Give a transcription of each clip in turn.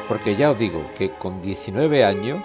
Porque ya os digo que con 19 años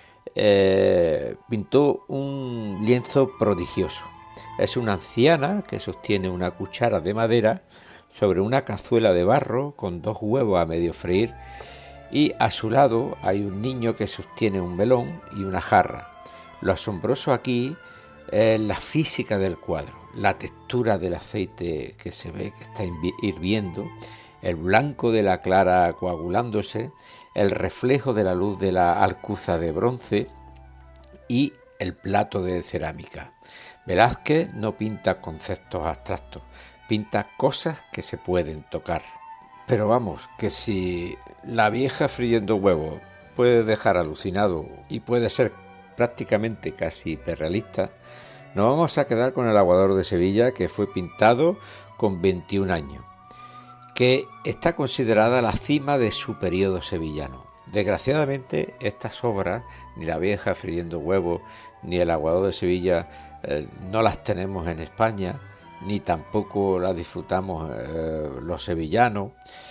pintó un lienzo prodigioso. Es una anciana que sostiene una cuchara de madera sobre una cazuela de barro con 2 huevos a medio freír, y a su lado hay un niño que sostiene un melón y una jarra. Lo asombroso aquí es la física del cuadro, la textura del aceite que se ve que está hirviendo, el blanco de la clara coagulándose, el reflejo de la luz de la alcuza de bronce y el plato de cerámica. Velázquez no pinta conceptos abstractos, pinta cosas que se pueden tocar. Pero vamos, que si la vieja friendo huevos puede dejar alucinado y puede ser prácticamente casi hiperrealista, nos vamos a quedar con el Aguador de Sevilla, que fue pintado con 21 años, que está considerada la cima de su periodo sevillano. Desgraciadamente, estas obras, ni la vieja friendo huevos, ni el Aguador de Sevilla, no las tenemos en España, ni tampoco las disfrutamos los sevillanos.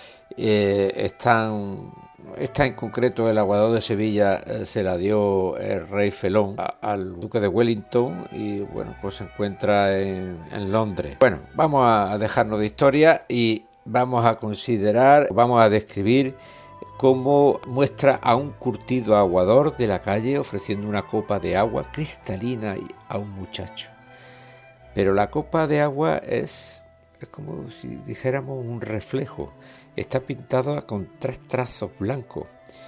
Esta en concreto, el Aguador de Sevilla, se la dio el rey Felón al duque de Wellington, y bueno, pues se encuentra en Londres. Bueno, vamos a dejarnos de historia y vamos a describir cómo muestra a un curtido aguador de la calle ofreciendo una copa de agua cristalina a un muchacho. Pero la copa de agua es como si dijéramos un reflejo. Está pintada con 3 trazos blancos.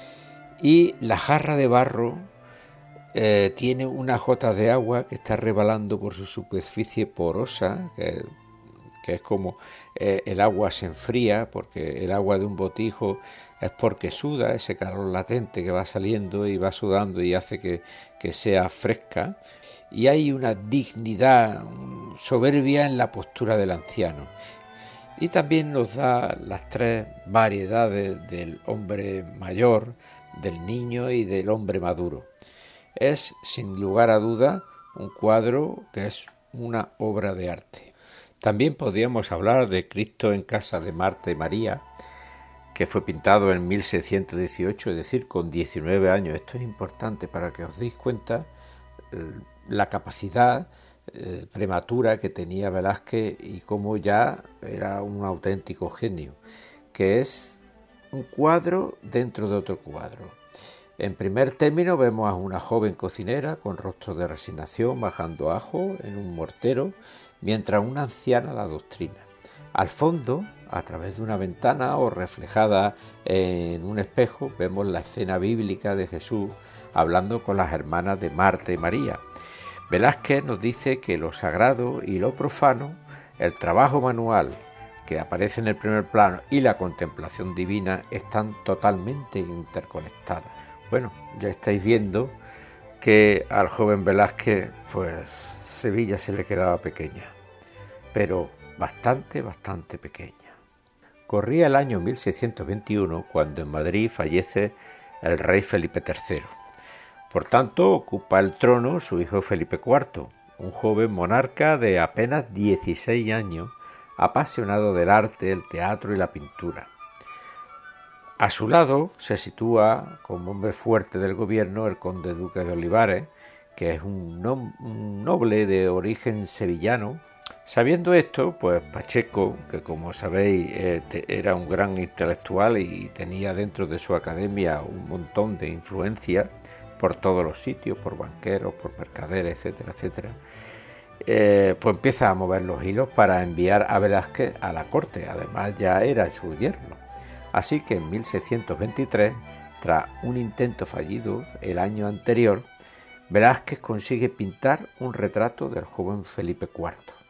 Y la jarra de barro tiene unas gotas de agua que está rebalando por su superficie porosa, que es como el agua se enfría, porque el agua de un botijo es porque suda, ese calor latente que va saliendo y va sudando y hace que sea fresca. Y hay una dignidad soberbia en la postura del anciano. Y también nos da las 3 variedades del hombre mayor, del niño y del hombre maduro. Es, sin lugar a duda, un cuadro que es una obra de arte. También podríamos hablar de Cristo en casa de Marta y María, que fue pintado en 1618, es decir, con 19 años. Esto es importante para que os deis cuenta la capacidad prematura que tenía Velázquez y cómo ya era un auténtico genio, que es un cuadro dentro de otro cuadro. En primer término vemos a una joven cocinera con rostro de resignación bajando ajo en un mortero, mientras una anciana la adoctrina. Al fondo, a través de una ventana o reflejada en un espejo, vemos la escena bíblica de Jesús hablando con las hermanas de Marta y María. Velázquez nos dice que lo sagrado y lo profano, el trabajo manual que aparece en el primer plano y la contemplación divina están totalmente interconectadas. Bueno, ya estáis viendo que al joven Velázquez, pues Sevilla se le quedaba pequeña, pero bastante pequeña. Corría el año 1621 cuando en Madrid fallece el rey Felipe III. Por tanto, ocupa el trono su hijo Felipe IV, un joven monarca de apenas 16 años, apasionado del arte, el teatro y la pintura. A su lado se sitúa como hombre fuerte del gobierno el conde duque de Olivares, que es un noble de origen sevillano. Sabiendo esto, pues Pacheco, que como sabéis era un gran intelectual y tenía dentro de su academia un montón de influencia por todos los sitios, por banqueros, por mercaderes, etcétera, etcétera, pues empieza a mover los hilos para enviar a Velázquez a la corte. Además ya era su yerno. Así que en 1623, tras un intento fallido el año anterior, Velázquez consigue pintar un retrato del joven Felipe IV.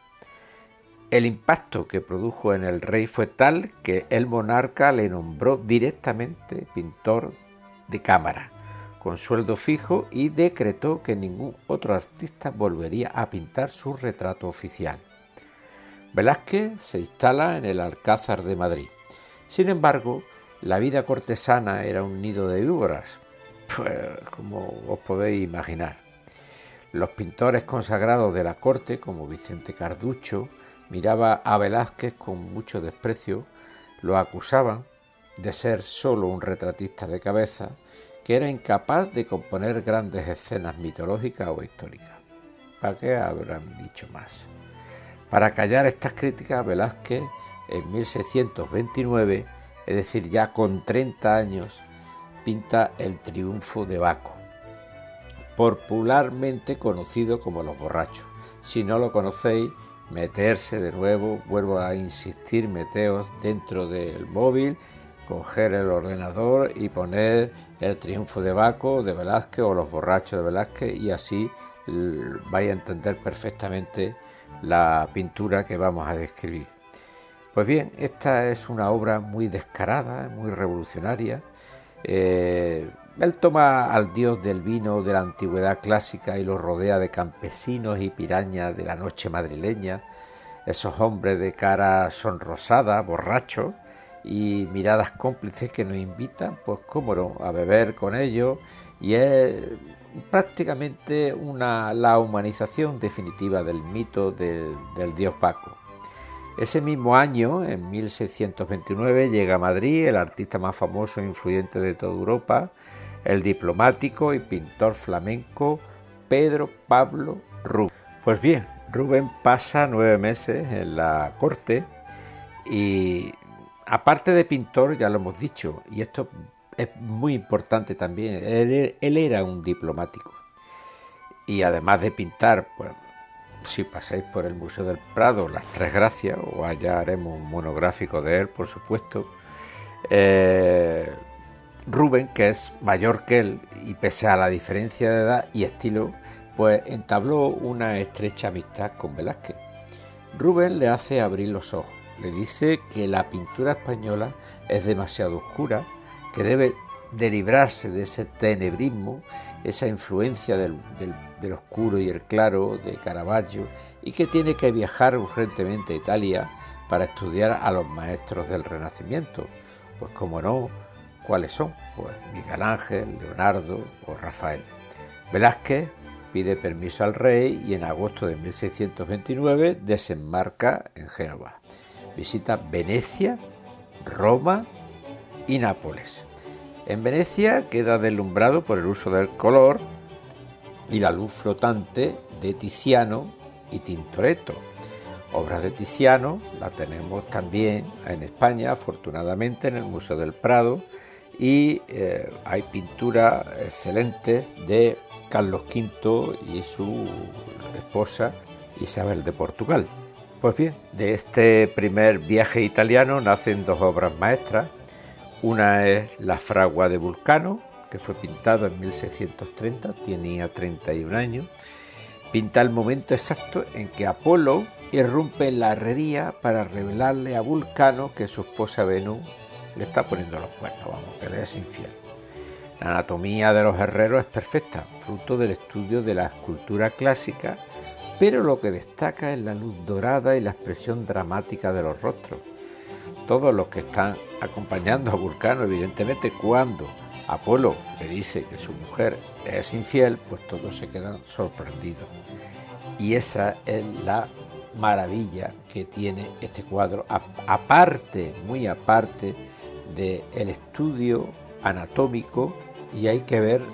El impacto que produjo en el rey fue tal que el monarca le nombró directamente pintor de cámara, con sueldo fijo, y decretó que ningún otro artista volvería a pintar su retrato oficial. Velázquez se instala en el Alcázar de Madrid. Sin embargo, la vida cortesana era un nido de víboras, pues como os podéis imaginar. Los pintores consagrados de la corte, como Vicente Carducho, miraba a Velázquez con mucho desprecio, lo acusaban de ser solo un retratista de cabeza, que era incapaz de componer grandes escenas mitológicas o históricas. ¿Para qué habrán dicho más? Para callar estas críticas, Velázquez, en 1629, es decir, ya con 30 años, pinta el Triunfo de Baco, popularmente conocido como Los Borrachos. Si no lo conocéis, meterse de nuevo, vuelvo a insistir, meteos dentro del móvil, coger el ordenador y poner el Triunfo de Baco de Velázquez o Los Borrachos de Velázquez, y así vais a entender perfectamente la pintura que vamos a describir. Pues bien, esta es una obra muy descarada, muy revolucionaria. Él toma al dios del vino de la antigüedad clásica y lo rodea de campesinos y pirañas de la noche madrileña, esos hombres de cara sonrosada, borrachos y miradas cómplices que nos invitan, pues cómo no, a beber con ellos, y es prácticamente la humanización definitiva del mito del dios Baco. Ese mismo año, en 1629, llega a Madrid el artista más famoso e influyente de toda Europa, el diplomático y pintor flamenco Pedro Pablo Rubens. Pues bien, Rubens pasa 9 meses en la corte y, aparte de pintor, ya lo hemos dicho, y esto es muy importante también, él era un diplomático. Y además de pintar, pues si pasáis por el Museo del Prado, las Tres Gracias, o allá haremos un monográfico de él, por supuesto, Rubens, que es mayor que él, y pese a la diferencia de edad y estilo, pues entabló una estrecha amistad con Velázquez. Rubens le hace abrir los ojos, le dice que la pintura española es demasiado oscura, que debe de librarse de ese tenebrismo, esa influencia del oscuro y el claro de Caravaggio, y que tiene que viajar urgentemente a Italia para estudiar a los maestros del Renacimiento. Pues como no, ¿cuáles son? Pues Miguel Ángel, Leonardo o Rafael. Velázquez pide permiso al rey y en agosto de 1629 desembarca en Génova. Visita Venecia, Roma y Nápoles. En Venecia queda deslumbrado por el uso del color y la luz flotante de Tiziano y Tintoretto. Obras de Tiziano las tenemos también en España, afortunadamente, en el Museo del Prado, y hay pinturas excelentes de Carlos V y su esposa Isabel de Portugal. Pues bien, de este primer viaje italiano nacen 2 obras maestras. Una es La fragua de Vulcano, que fue pintado en 1630, tenía 31 años. Pinta el momento exacto en que Apolo irrumpe en la herrería para revelarle a Vulcano que su esposa Venus le está poniendo los cuernos, que le es infiel. La anatomía de los herreros es perfecta, fruto del estudio de la escultura clásica, pero lo que destaca es la luz dorada y la expresión dramática de los rostros. Todos los que están acompañando a Vulcano, evidentemente, cuando Apolo le dice que su mujer es infiel, pues todos se quedan sorprendidos. Y esa es la maravilla que tiene este cuadro, aparte, muy aparte del estudio anatómico, y hay que ver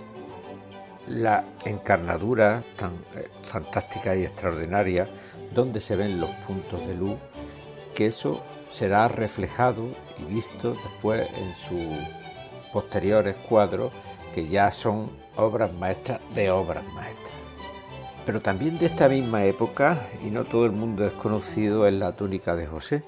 la encarnadura tan fantástica y extraordinaria donde se ven los puntos de luz, que eso será reflejado y visto después en sus posteriores cuadros, que ya son obras maestras de obras maestras. Pero también de esta misma época, y no todo el mundo es conocido, es la túnica de José,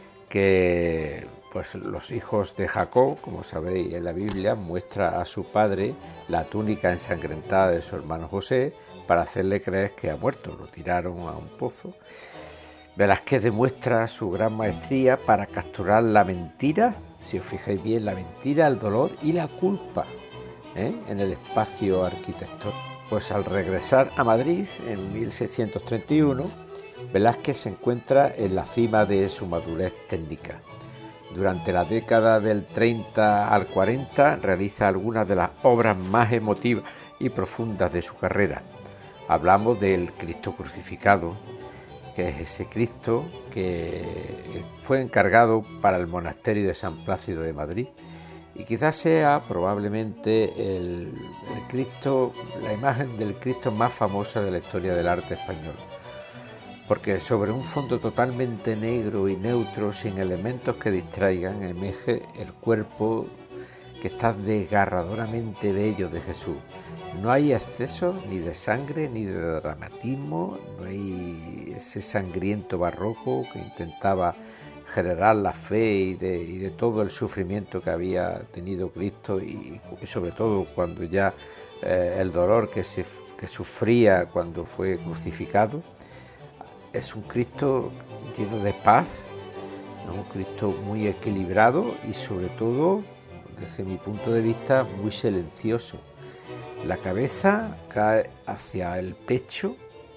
que pues los hijos de Jacob, como sabéis en la Biblia, muestra a su padre la túnica ensangrentada de su hermano José para hacerle creer que ha muerto, lo tiraron a un pozo. Velázquez demuestra su gran maestría para capturar la mentira, si os fijáis bien, la mentira, el dolor y la culpa en el espacio arquitectónico. Pues al regresar a Madrid en 1631, Velázquez se encuentra en la cima de su madurez técnica. Durante la década del 30 al 40 realiza algunas de las obras más emotivas y profundas de su carrera. Hablamos del Cristo crucificado, que es ese Cristo que fue encargado para el monasterio de San Plácido de Madrid, y quizás sea probablemente el Cristo, la imagen del Cristo más famosa de la historia del arte español, porque sobre un fondo totalmente negro y neutro, sin elementos que distraigan, emerge el cuerpo que está desgarradoramente bello de Jesús. No hay exceso ni de sangre ni de dramatismo, no hay ese sangriento barroco que intentaba generar la fe y de todo el sufrimiento que había tenido Cristo y sobre todo cuando ya el dolor que sufría cuando fue crucificado. Es un Cristo lleno de paz, es un Cristo muy equilibrado y sobre todo, desde mi punto de vista, muy silencioso. La cabeza cae hacia el pecho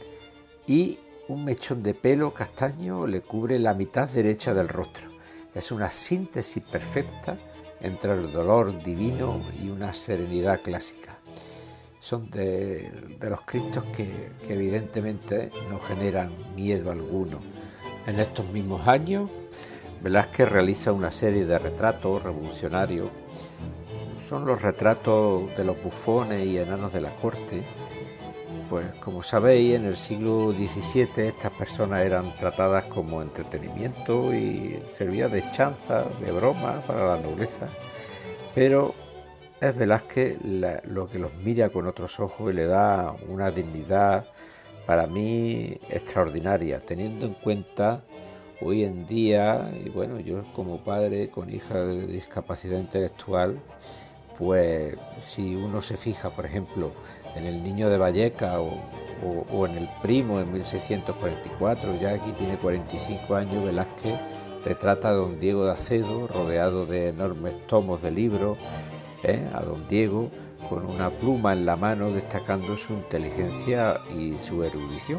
y un mechón de pelo castaño le cubre la mitad derecha del rostro. Es una síntesis perfecta entre el dolor divino y una serenidad clásica. Son de los Cristos que evidentemente no generan miedo alguno. En estos mismos años, Velázquez realiza una serie de retratos revolucionarios. Son los retratos de los bufones y enanos de la corte. Pues como sabéis, en el siglo XVII estas personas eran tratadas como entretenimiento y servía de chanza, de broma para la nobleza. Pero es Velázquez lo que los mira con otros ojos y le da una dignidad para mí extraordinaria, teniendo en cuenta hoy en día, y bueno, yo como padre con hija de discapacidad intelectual, pues si uno se fija, por ejemplo, en el Niño de Valleca o en el Primo en 1644, ya aquí tiene 45 años, Velázquez retrata a don Diego de Acedo rodeado de enormes tomos de libros, a don Diego con una pluma en la mano destacando su inteligencia y su erudición.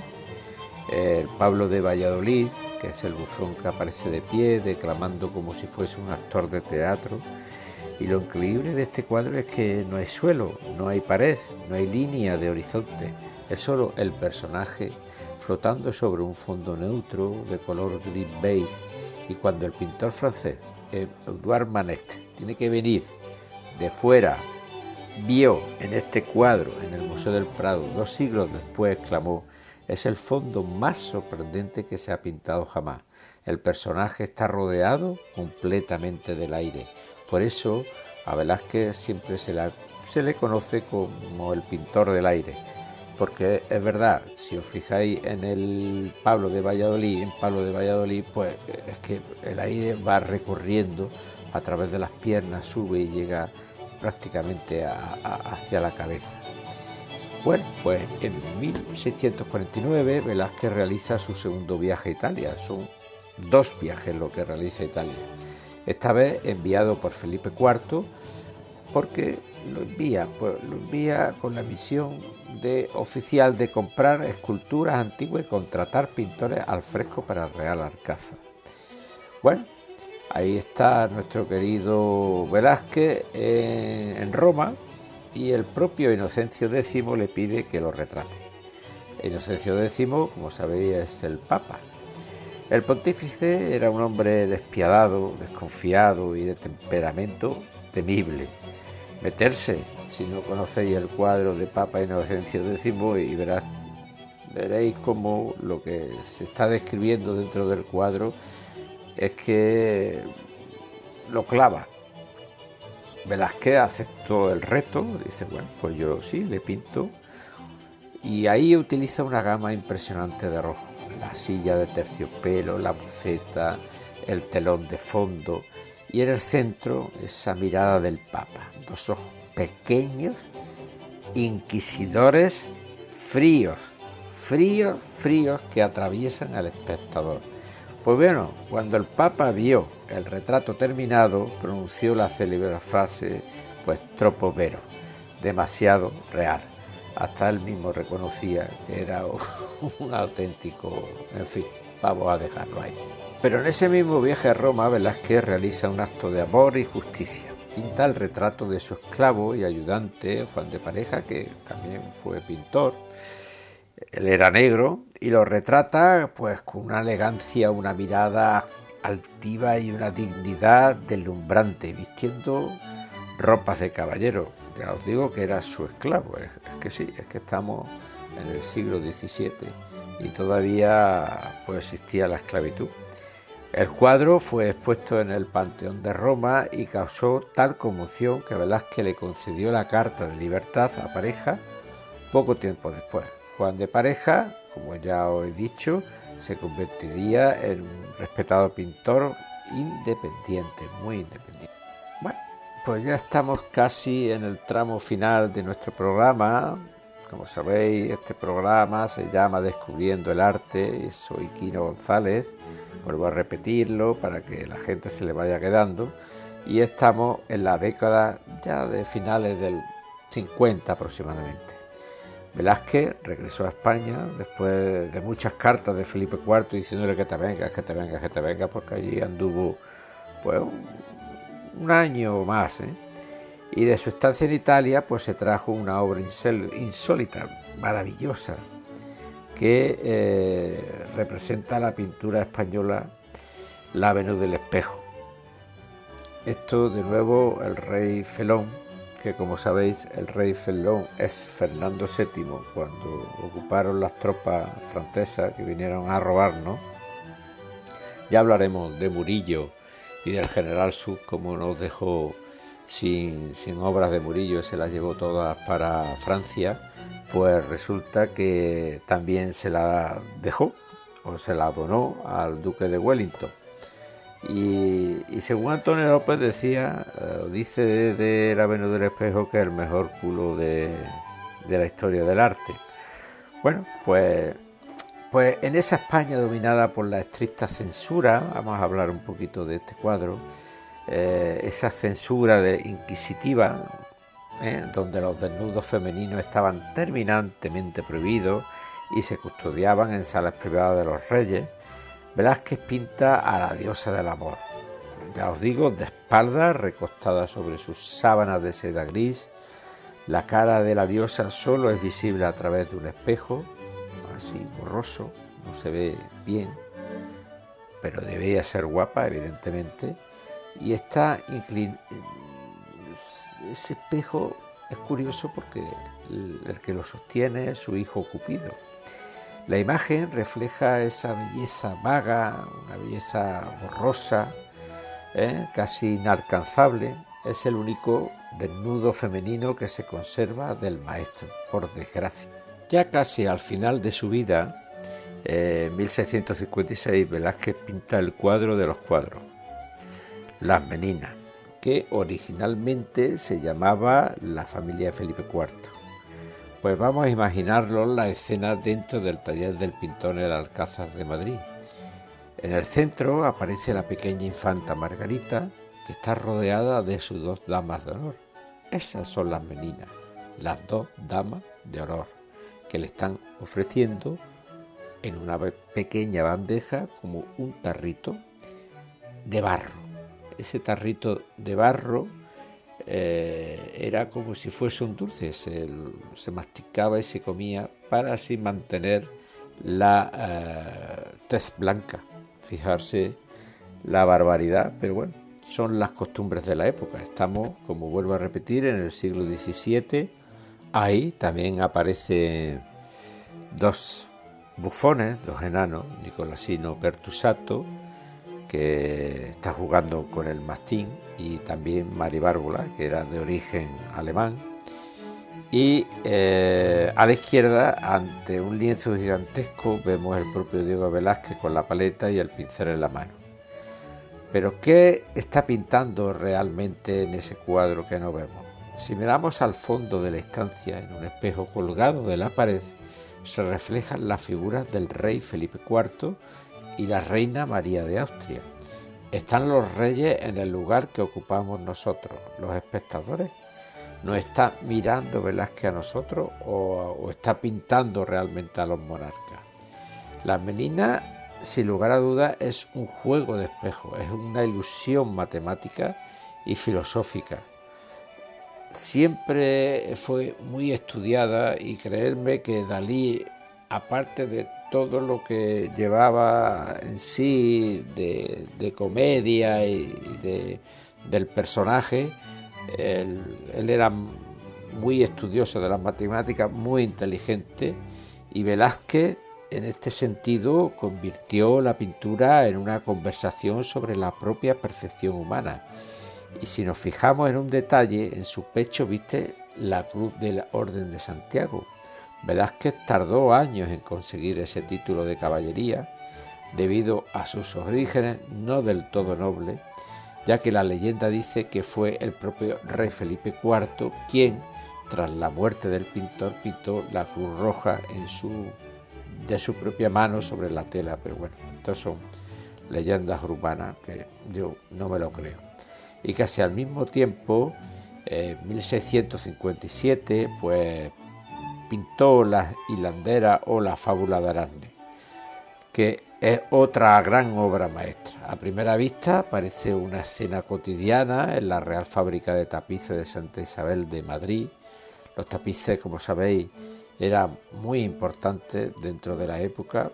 El Pablo de Valladolid, que es el bufón que aparece de pie, declamando como si fuese un actor de teatro. Y lo increíble de este cuadro es que no hay suelo, no hay pared, no hay línea de horizonte. Es solo el personaje flotando sobre un fondo neutro de color gris beige. Y cuando el pintor francés, Edouard Manet, tiene que venir de fuera, vio en este cuadro en el Museo del Prado 2 siglos después, exclamó: es el fondo más sorprendente que se ha pintado jamás. El personaje está rodeado completamente del aire. Por eso a Velázquez siempre se le conoce como el pintor del aire, porque es verdad, si os fijáis en el Pablo de Valladolid, pues es que el aire va recorriendo a través de las piernas, sube y llega prácticamente hacia la cabeza. Bueno, pues en 1649 Velázquez realiza su segundo viaje a Italia. Son 2 viajes lo que realiza a Italia. Esta vez enviado por Felipe IV, porque lo envía con la misión oficial de comprar esculturas antiguas y contratar pintores al fresco para el Real Alcázar. Bueno, ahí está nuestro querido Velázquez en Roma, y el propio Inocencio X le pide que lo retrate. Inocencio X, como sabéis, es el Papa. El pontífice era un hombre despiadado, desconfiado y de temperamento temible. Meterse, si no conocéis el cuadro de Papa Inocencio X, y veréis cómo lo que se está describiendo dentro del cuadro es que lo clava. Velázquez aceptó el reto, dice, bueno, pues yo sí, le pinto. Y ahí utiliza una gama impresionante de rojo. La silla de terciopelo, la buceta, el telón de fondo. Y en el centro, esa mirada del Papa. 2 ojos pequeños, inquisidores, fríos que atraviesan al espectador. Pues bueno, cuando el Papa vio el retrato terminado, pronunció la célebre frase, pues troppo vero, demasiado real. Hasta él mismo reconocía que era un auténtico, en fin, vamos a dejarlo ahí. Pero en ese mismo viaje a Roma, Velázquez realiza un acto de amor y justicia. Pinta el retrato de su esclavo y ayudante, Juan de Pareja, que también fue pintor. Él era negro y lo retrata pues con una elegancia, una mirada altiva y una dignidad deslumbrante, vistiendo ropas de caballero. Ya os digo que era su esclavo. Es que sí, es que estamos en el siglo XVII y todavía pues existía la esclavitud. El cuadro fue expuesto en el Panteón de Roma y causó tal conmoción que Velázquez le concedió la carta de libertad a Pareja poco tiempo después. Juan de Pareja, como ya os he dicho, se convertiría en un respetado pintor independiente, muy independiente. Bueno, pues ya estamos casi en el tramo final de nuestro programa. Como sabéis, este programa se llama Descubriendo el Arte y soy Quino González. Vuelvo a repetirlo para que la gente se le vaya quedando. Y estamos en la década ya de finales del 50 aproximadamente. Velázquez regresó a España después de muchas cartas de Felipe IV diciéndole que te vengas, que te vengas, que te vengas, porque allí anduvo pues un año o más, ¿eh? Y de su estancia en Italia pues se trajo una obra insólita, maravillosa, que representa la pintura española La Venus del Espejo. Esto de nuevo el rey Felón, que como sabéis el rey Felón es Fernando VII, cuando ocuparon las tropas francesas que vinieron a robarnos. Ya hablaremos de Murillo y del general Soult, como nos dejó sin obras de Murillo, se las llevó todas para Francia. Pues resulta que también se la dejó o se la donó al duque de Wellington. Y según Antonio López dice de La Venus del Espejo que es el mejor culo de la historia del arte. Bueno, pues en esa España dominada por la estricta censura, vamos a hablar un poquito de este cuadro, esa censura inquisitiva, donde los desnudos femeninos estaban terminantemente prohibidos y se custodiaban en salas privadas de los reyes, Velázquez pinta a la diosa del amor. Ya os digo, de espaldas, recostada sobre sus sábanas de seda gris. La cara de la diosa solo es visible a través de un espejo, así borroso, no se ve bien, pero debía ser guapa, evidentemente. Y está inclinada. Ese espejo es curioso porque el que lo sostiene es su hijo Cupido. La imagen refleja esa belleza vaga, una belleza borrosa, casi inalcanzable. Es el único desnudo femenino que se conserva del maestro, por desgracia. Ya casi al final de su vida, en 1656, Velázquez pinta el cuadro de los cuadros, Las Meninas, que originalmente se llamaba La familia de Felipe IV. Pues vamos a imaginarnos la escena dentro del taller del pintor en el Alcázar de Madrid. En el centro aparece la pequeña infanta Margarita, que está rodeada de sus dos damas de honor. Esas son las meninas, las dos damas de honor, que le están ofreciendo en una pequeña bandeja como un tarrito de barro. Ese tarrito de barro era como si fuese un dulce, se masticaba y se comía para así mantener la tez blanca. Fijarse la barbaridad, pero bueno, son las costumbres de la época. Estamos, como vuelvo a repetir, en el siglo XVII. Ahí también aparecen dos bufones, dos enanos, Nicolasino Pertusato, que está jugando con el mastín, y también Maribárbola, que era de origen alemán. Y a la izquierda, ante un lienzo gigantesco, vemos el propio Diego Velázquez con la paleta y el pincel en la mano. Pero ¿qué está pintando realmente en ese cuadro que no vemos? Si miramos al fondo de la estancia, en un espejo colgado de la pared, se reflejan las figuras del rey Felipe IV y la reina María de Austria. Están los reyes en el lugar que ocupamos nosotros, los espectadores. ¿Nos está mirando Velázquez a nosotros o está pintando realmente a los monarcas? Las Meninas, sin lugar a dudas, es un juego de espejos, es una ilusión matemática y filosófica. Siempre fue muy estudiada y creerme que Dalí, aparte de todo lo que llevaba en sí de comedia y del personaje, Él era muy estudioso de las matemáticas, muy inteligente, y Velázquez en este sentido convirtió la pintura en una conversación sobre la propia percepción humana. Y si nos fijamos en un detalle, en su pecho viste la cruz de la Orden de Santiago. Velázquez tardó años en conseguir ese título de caballería, debido a sus orígenes no del todo nobles, ya que la leyenda dice que fue el propio rey Felipe IV quien, tras la muerte del pintor, pintó la cruz roja de su propia mano sobre la tela. Pero bueno, estas son leyendas urbanas que yo no me lo creo. Y casi al mismo tiempo, en 1657, pues pintó Las hilanderas o La fábula de Arasne, que es otra gran obra maestra. A primera vista parece una escena cotidiana en la Real Fábrica de Tapices de Santa Isabel de Madrid. Los tapices, como sabéis, eran muy importantes dentro de la época.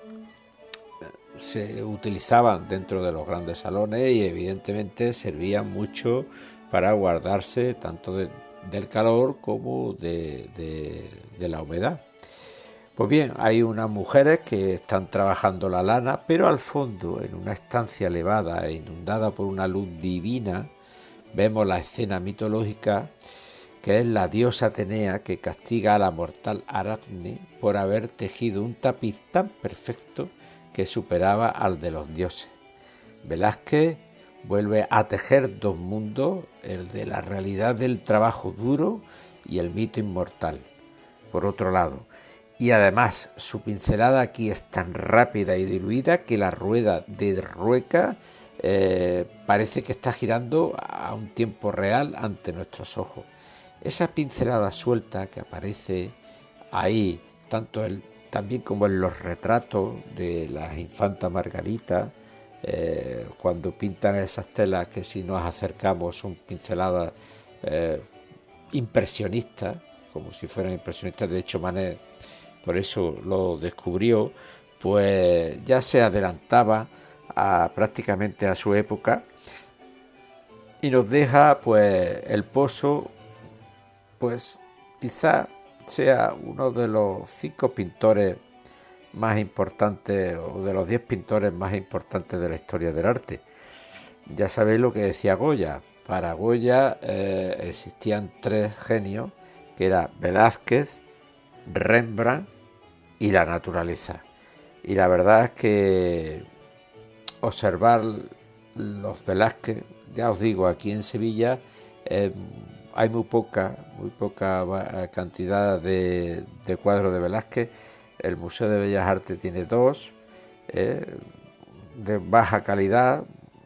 Se utilizaban dentro de los grandes salones y evidentemente servían mucho para guardarse tanto del calor como de la humedad. Pues bien, hay unas mujeres que están trabajando la lana, pero al fondo, en una estancia elevada e inundada por una luz divina, vemos la escena mitológica que es la diosa Atenea que castiga a la mortal Aracne por haber tejido un tapiz tan perfecto que superaba al de los dioses. Velázquez vuelve a tejer dos mundos, el de la realidad del trabajo duro y el mito inmortal, por otro lado. Y además su pincelada aquí es tan rápida y diluida que la rueda de Rueca parece que está girando a un tiempo real ante nuestros ojos. Esa pincelada suelta que aparece ahí, también como en los retratos de las infantas Margaritas, cuando pintan esas telas que si nos acercamos son pinceladas impresionistas, como si fueran impresionistas. De hecho, Manet por eso lo descubrió, pues ya se adelantaba prácticamente a su época y nos deja pues el Pozo, pues quizá sea uno de los 5 pintores más importantes o de los 10 pintores más importantes de la historia del arte. Ya sabéis lo que decía Goya. Para Goya existían 3 genios, que era Velázquez, Rembrandt y la naturaleza. Y la verdad es que observar los Velázquez, ya os digo, aquí en Sevilla hay muy poca cantidad de cuadros de Velázquez. El Museo de Bellas Artes tiene 2 de baja calidad.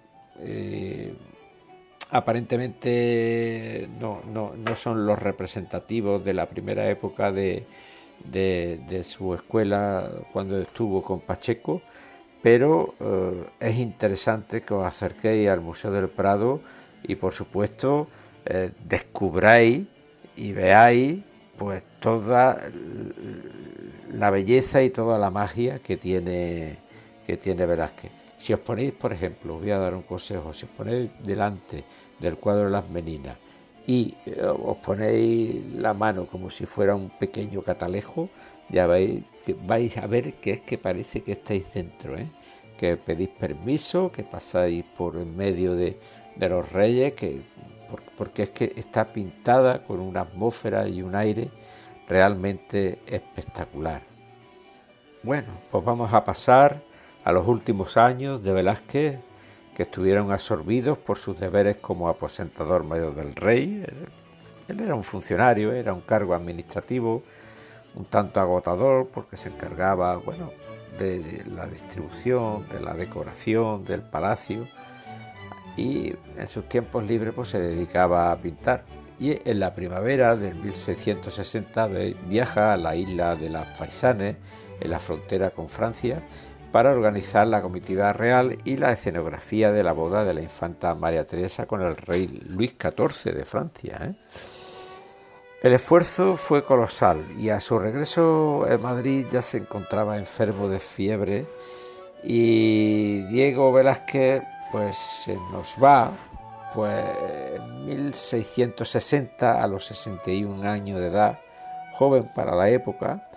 Aparentemente no son los representativos de la primera época de su escuela cuando estuvo con Pacheco, pero es interesante que os acerquéis al Museo del Prado y por supuesto descubráis y veáis pues toda la belleza y toda la magia que tiene Velázquez. Si os ponéis, por ejemplo, os voy a dar un consejo, si os ponéis delante del cuadro de las Meninas y os ponéis la mano como si fuera un pequeño catalejo, ya vais a ver que es que parece que estáis dentro, que pedís permiso, que pasáis por en medio de los reyes, porque es que está pintada con una atmósfera y un aire realmente espectacular. Bueno, pues vamos a pasar a los últimos años de Velázquez, que estuvieron absorbidos por sus deberes como aposentador mayor del rey. Él era un funcionario, era un cargo administrativo un tanto agotador porque se encargaba, bueno, de la distribución, de la decoración del palacio, y en sus tiempos libres pues se dedicaba a pintar. Y en la primavera del 1660 viaja a la isla de las Faisanes, en la frontera con Francia, para organizar la comitiva real y la escenografía de la boda de la infanta María Teresa con el rey Luis XIV de Francia. El esfuerzo fue colosal y a su regreso en Madrid ya se encontraba enfermo de fiebre y Diego Velázquez pues se nos va pues en 1660, a los 61 años de edad, joven para la época,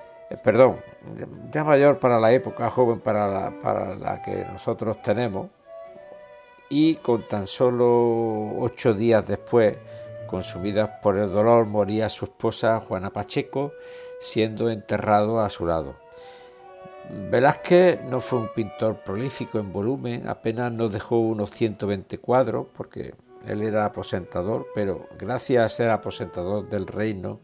ya mayor para la época, joven para la que nosotros tenemos, y con tan solo 8 días después, consumidas por el dolor, moría su esposa Juana Pacheco, siendo enterrado a su lado. Velázquez no fue un pintor prolífico en volumen, apenas nos dejó unos 120 cuadros, porque él era aposentador, pero gracias a ser aposentador del reino,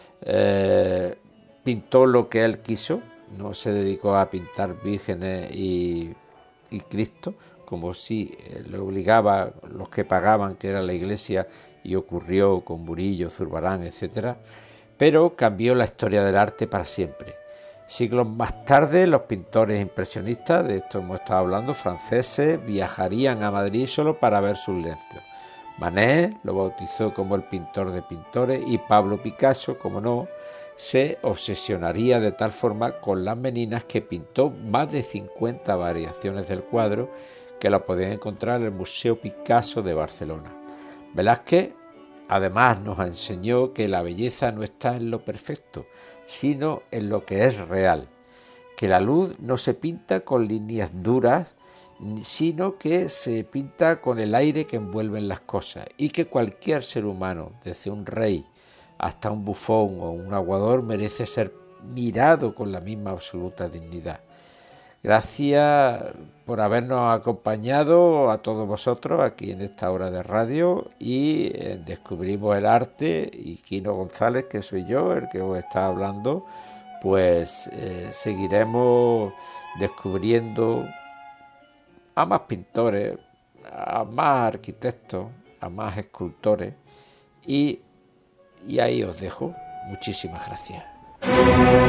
pintó lo que él quiso, no se dedicó a pintar vírgenes y Cristo, como si le obligaba los que pagaban, que era la Iglesia, y ocurrió con Murillo, Zurbarán, etcétera, pero cambió la historia del arte para siempre. Siglos más tarde, los pintores impresionistas, de esto hemos estado hablando, franceses, viajarían a Madrid solo para ver sus lienzos. Manet lo bautizó como el pintor de pintores y Pablo Picasso, como no, se obsesionaría de tal forma con las meninas que pintó más de 50 variaciones del cuadro que lo podían encontrar en el Museo Picasso de Barcelona. Velázquez además nos enseñó que la belleza no está en lo perfecto, sino en lo que es real, que la luz no se pinta con líneas duras, sino que se pinta con el aire que envuelven las cosas, y que cualquier ser humano, desde un rey hasta un bufón o un aguador, merece ser mirado con la misma absoluta dignidad. Gracias por habernos acompañado a todos vosotros aquí en esta hora de radio y Descubrimos el Arte, y Quino González, que soy yo el que os está hablando, pues seguiremos descubriendo a más pintores, a más arquitectos, a más escultores, y ahí os dejo. Muchísimas gracias.